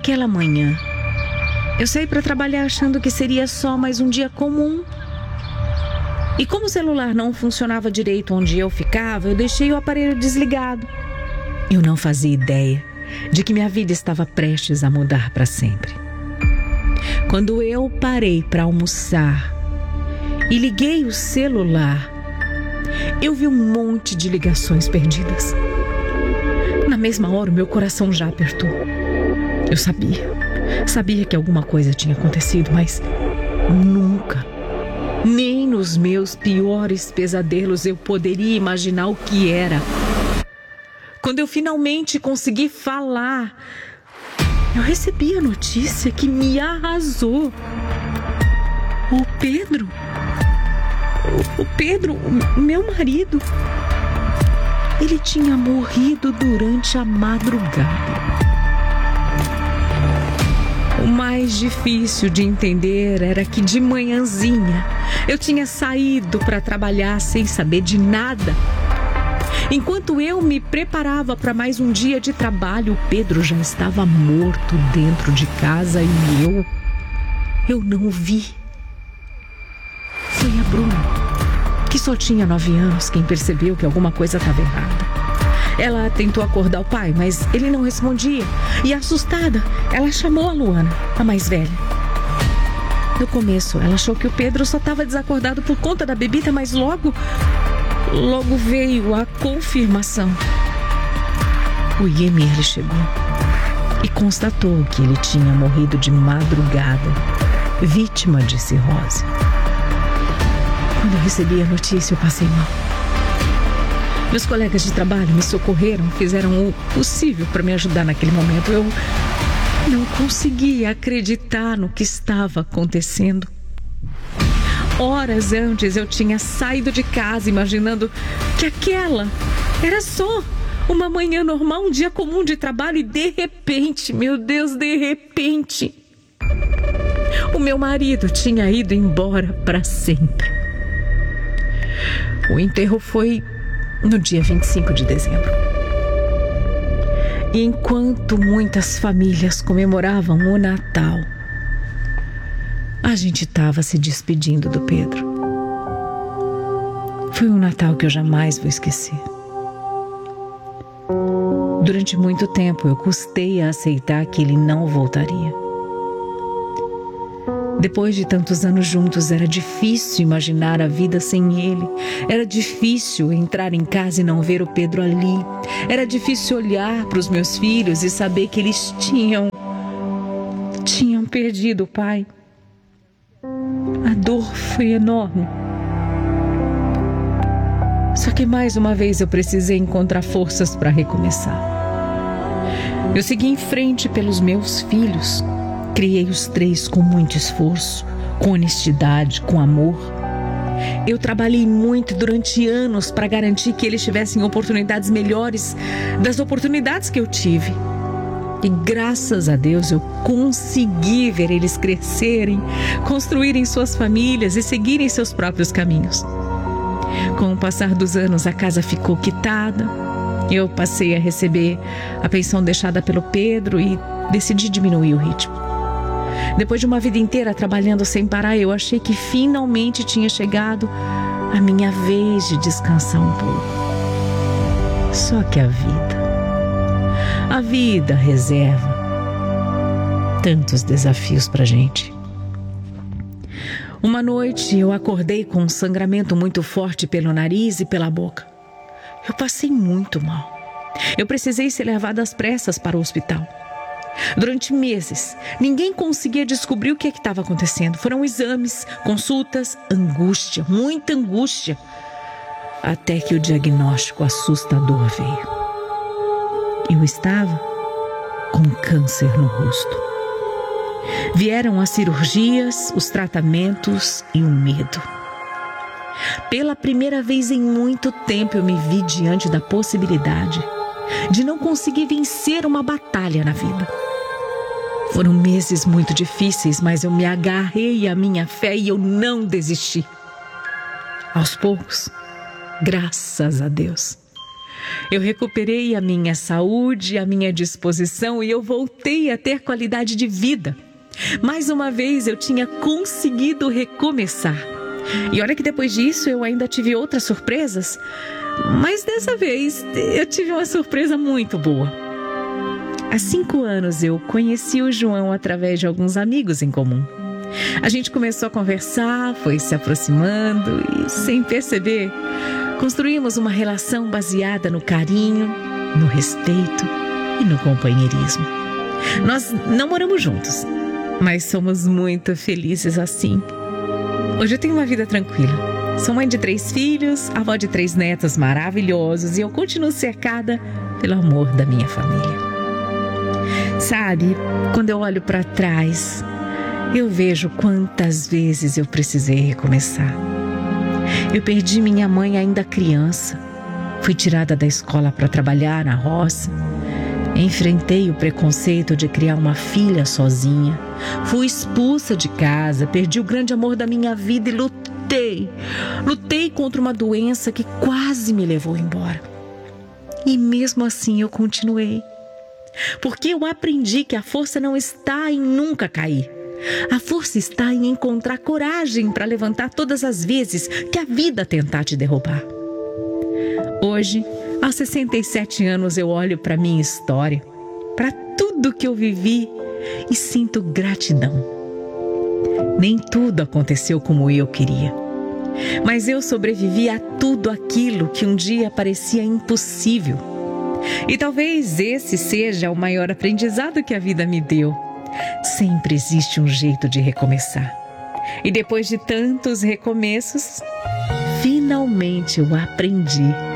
Aquela manhã, eu saí para trabalhar achando que seria só mais um dia comum. E como o celular não funcionava direito onde eu ficava, eu deixei o aparelho desligado. Eu não fazia ideia de que minha vida estava prestes a mudar para sempre. Quando eu parei para almoçar e liguei o celular, eu vi um monte de ligações perdidas. Na mesma hora, o meu coração já apertou. Eu sabia que alguma coisa tinha acontecido, mas nunca, nem nos meus piores pesadelos eu poderia imaginar o que era. Quando eu finalmente consegui falar, eu recebi a notícia que me arrasou. O Pedro, o meu marido, ele tinha morrido durante a madrugada. O mais difícil de entender era que de manhãzinha eu tinha saído para trabalhar sem saber de nada. Enquanto eu me preparava para mais um dia de trabalho, o Pedro já estava morto dentro de casa e eu não o vi. Foi a Bruna, que só tinha 9 anos, quem percebeu que alguma coisa estava errada. Ela tentou acordar o pai, mas ele não respondia. E assustada, ela chamou a Luana, a mais velha. No começo, ela achou que o Pedro só estava desacordado por conta da bebida, mas logo veio a confirmação. O IML chegou e constatou que ele tinha morrido de madrugada, vítima de cirrose. Quando eu recebi a notícia, eu passei mal. Meus colegas de trabalho me socorreram, fizeram o possível para me ajudar naquele momento. Eu não conseguia acreditar no que estava acontecendo. Horas antes eu tinha saído de casa imaginando que aquela era só uma manhã normal, um dia comum de trabalho, e de repente, meu Deus, de repente, o meu marido tinha ido embora para sempre. O enterro foi no dia 25 de dezembro. E enquanto muitas famílias comemoravam o Natal, a gente estava se despedindo do Pedro. Foi um Natal que eu jamais vou esquecer. Durante muito tempo eu custei a aceitar que ele não voltaria. Depois de tantos anos juntos, era difícil imaginar a vida sem ele. Era difícil entrar em casa e não ver o Pedro ali. Era difícil olhar para os meus filhos e saber que eles tinham perdido o pai. A dor foi enorme. Só que mais uma vez eu precisei encontrar forças para recomeçar. Eu segui em frente pelos meus filhos. Criei os 3 com muito esforço, com honestidade, com amor. Eu trabalhei muito durante anos para garantir que eles tivessem oportunidades melhores das oportunidades que eu tive. E graças a Deus eu consegui ver eles crescerem, construírem suas famílias e seguirem seus próprios caminhos. Com o passar dos anos, a casa ficou quitada. Eu passei a receber a pensão deixada pelo Pedro e decidi diminuir o ritmo. Depois de uma vida inteira trabalhando sem parar, eu achei que finalmente tinha chegado a minha vez de descansar um pouco. Só que a vida reserva tantos desafios pra gente. Uma noite eu acordei com um sangramento muito forte pelo nariz e pela boca. Eu passei muito mal. Eu precisei ser levada às pressas para o hospital. Durante meses, ninguém conseguia descobrir o que estava acontecendo. Foram exames, consultas, angústia, muita angústia, até que o diagnóstico assustador veio. Eu estava com câncer no rosto. Vieram as cirurgias, os tratamentos e o medo. Pela primeira vez em muito tempo, eu me vi diante da possibilidade de não conseguir vencer uma batalha na vida. Foram meses muito difíceis, mas eu me agarrei à minha fé e eu não desisti. Aos poucos, graças a Deus, Eu recuperei a minha saúde, a minha disposição e eu voltei a ter qualidade de vida. Mais uma vez eu tinha conseguido recomeçar. E olha que depois disso eu ainda tive outras surpresas, mas dessa vez eu tive uma surpresa muito boa. Há 5 anos eu conheci o João através de alguns amigos em comum. A gente começou a conversar, foi se aproximando e, sem perceber, construímos uma relação baseada no carinho, no respeito e no companheirismo. Nós não moramos juntos, mas somos muito felizes assim. Hoje eu tenho uma vida tranquila. Sou mãe de 3 filhos, avó de 3 netos maravilhosos e eu continuo cercada pelo amor da minha família. Sabe, quando eu olho para trás, eu vejo quantas vezes eu precisei recomeçar. Eu perdi minha mãe ainda criança. Fui tirada da escola para trabalhar na roça. Enfrentei o preconceito de criar uma filha sozinha. Fui expulsa de casa, perdi o grande amor da minha vida e lutei. Lutei contra uma doença que quase me levou embora. E mesmo assim eu continuei. Porque eu aprendi que a força não está em nunca cair. A força está em encontrar coragem para levantar todas as vezes que a vida tentar te derrubar. Hoje, aos 67 anos, eu olho para minha história, para tudo que eu vivi e sinto gratidão. Nem tudo aconteceu como eu queria, mas eu sobrevivi a tudo aquilo que um dia parecia impossível. E talvez esse seja o maior aprendizado que a vida me deu. Sempre existe um jeito de recomeçar. E depois de tantos recomeços, finalmente eu aprendi